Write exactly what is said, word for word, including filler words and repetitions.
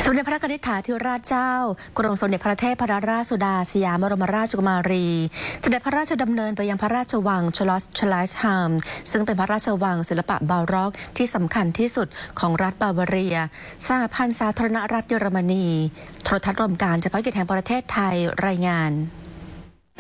สมเด็จพระนิธิถาธิราชเจ้ากรมสมเด็จพระเทพรัตนราชสุดาสยามบรมราชกุมารีเสด็จพระราชดำเนินไปยังพระราชวังชลอสชไลส์ฮัมซึ่งเป็นพระราชวังศิลปะบาร็อกที่สำคัญที่สุดของรัฐบาวาเรียสหพันธ์สาธารณรัฐเยอรมนีโทรทัศน์รวมการเฉพาะกิจแห่งประเทศไทยรายงาน